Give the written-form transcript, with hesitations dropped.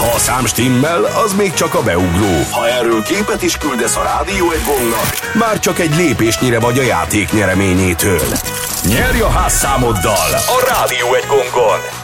Ha a szám stimmel, az még csak a beugró. Ha erről képet is küldesz a Rádió Egy Gongnak, már csak egy lépésnyire vagy a játék nyereményétől. Nyerj a házszámoddal a Rádió Egy Gongon!